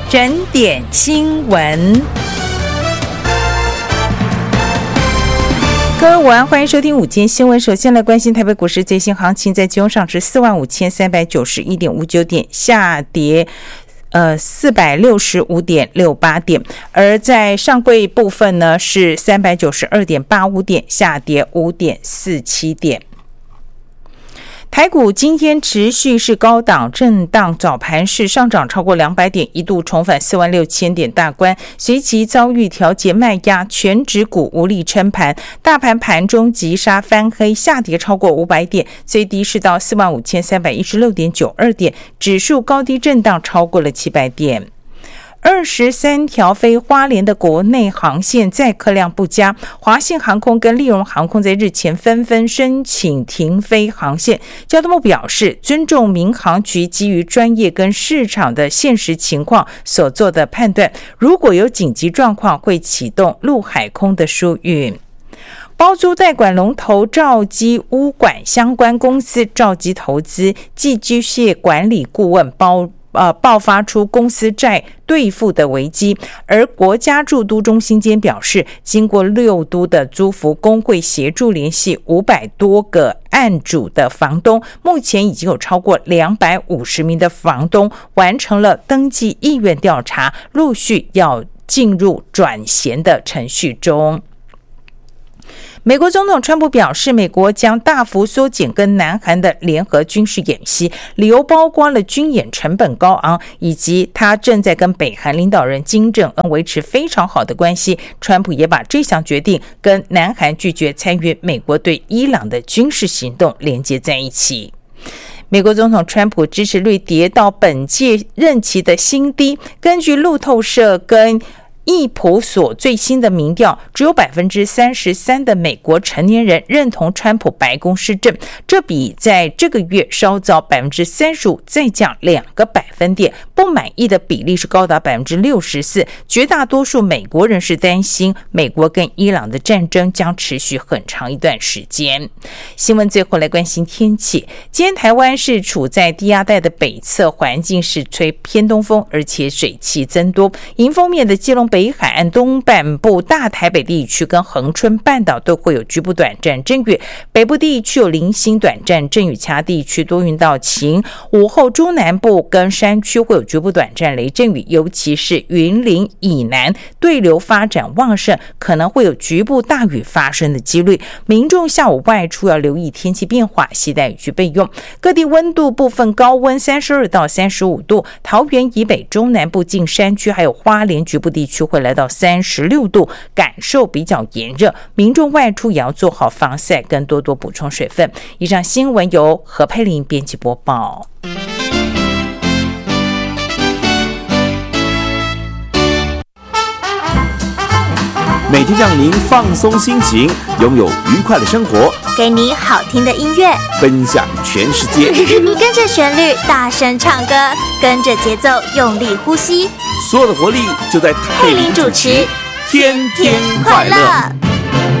整点新闻。各位午安，欢迎收听午间新闻。首先来关心台北股市最新行情，在今上至45391.59点，下跌465.68点，而在上柜部分呢是392.85点，下跌5.47点。台股今天持续是高档震荡，早盘是上涨超过200点，一度重返46000点大关，随即遭遇调节卖压，全指股无力撑盘，大盘盘中急杀翻黑，下跌超过500点，最低是到45316.92点，指数高低震荡超过了700点。23条飞花莲的国内航线载客量不佳，华信航空跟立荣航空在日前纷纷申请停飞航线。交通部表示，尊重民航局基于专业跟市场的现实情况所做的判断，如果有紧急状况，会启动陆海空的疏运。包租代管龙头兆基屋管相关公司兆基投资暨机械管理顾问爆发出公司债兑付的危机，而国家驻都中心间表示，经过6都的租服工会协助联系500多个案主的房东，目前已经有超过250名的房东完成了登记意愿调查，陆续要进入转衔的程序中。美国总统川普表示，美国将大幅缩减跟南韩的联合军事演习，理由包括了军演成本高昂，以及他正在跟北韩领导人金正恩维持非常好的关系。川普也把这项决定跟南韩拒绝参与美国对伊朗的军事行动连接在一起。美国总统川普支持率跌到本届任期的新低，根据路透社跟易普所最新的民调，只有 33% 的美国成年人认同川普白宫施政，这比在这个月稍早 35% 再降2个百分点，不满意的比例是高达 64%， 绝大多数美国人是担心美国跟伊朗的战争将持续很长一段时间。新闻最后来关心天气，今天台湾是处在低压带的北侧，环境是吹偏东风，而且水汽增多，迎风面的基隆北海岸东半部、大台北地区跟恒春半岛都会有局部短暂阵雨，北部地区有零星短暂阵雨，其他地区多云到晴。午后中南部跟山区会有局部短暂雷阵雨，尤其是云林以南对流发展旺盛，可能会有局部大雨发生的几率。民众下午外出要留意天气变化，携带雨具备用。各地温度部分，高温32到35度，桃园以北中南部近山区还有花莲局部地区会来到36度，感受比较炎热，民众外出也要做好防晒跟多多补充水分。以上新闻由何佩玲编辑播报。 每天让您放松心情，拥有愉快的生活， 给你好听的音乐， 分享全世界。 跟着旋律大声唱歌，跟着节奏用力呼吸， 所有的活力就在佩玲主持，天天快乐。